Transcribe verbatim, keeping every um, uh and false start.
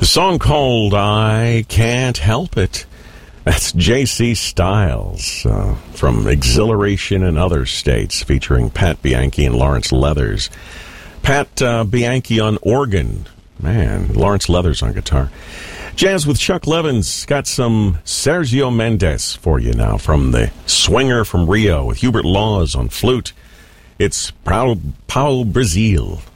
The song called I Can't Help It. That's J C Styles uh, from Exhilaration and Other States, featuring Pat Bianchi and Lawrence Leathers. Pat uh, Bianchi on organ. Man, Lawrence Leathers on guitar. Jazz with Chuck Levins. Got some Sergio Mendes for you now from the Swinger from Rio with Hubert Laws on flute. It's Pau Brazil.